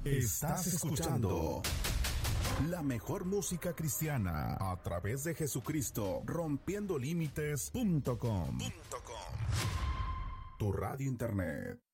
Estás escuchando la mejor música cristiana a través de Jesucristo, rompiendolímites.com. Tu radio internet.